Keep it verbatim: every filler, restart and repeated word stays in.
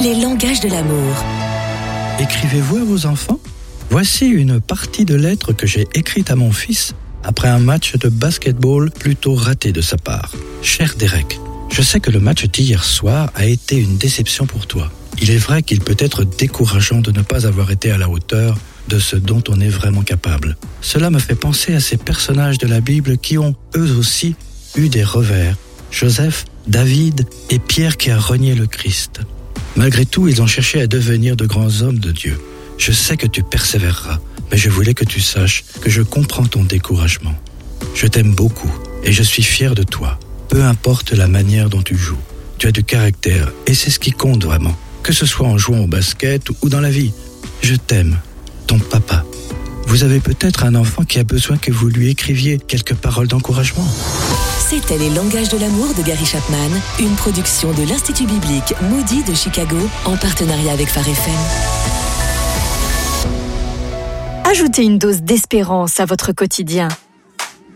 Les langages de l'amour. Écrivez-vous à vos enfants ? Voici une partie de lettres que j'ai écrite à mon fils après un match de basketball plutôt raté de sa part. Cher Derek, je sais que le match d'hier soir a été une déception pour toi. Il est vrai qu'il peut être décourageant de ne pas avoir été à la hauteur de ce dont on est vraiment capable. Cela me fait penser à ces personnages de la Bible qui ont, eux aussi, eu des revers. Joseph, David et Pierre qui a renié le Christ. Malgré tout, ils ont cherché à devenir de grands hommes de Dieu. Je sais que tu persévéreras, mais je voulais que tu saches que je comprends ton découragement. Je t'aime beaucoup et je suis fier de toi. Peu importe la manière dont tu joues, tu as du caractère et c'est ce qui compte vraiment. Que ce soit en jouant au basket ou dans la vie. Je t'aime, ton papa. Vous avez peut-être un enfant qui a besoin que vous lui écriviez quelques paroles d'encouragement. C'était Les langages de l'amour de Gary Chapman, une production de l'Institut biblique Moody de Chicago en partenariat avec Phare F M. Ajoutez une dose d'espérance à votre quotidien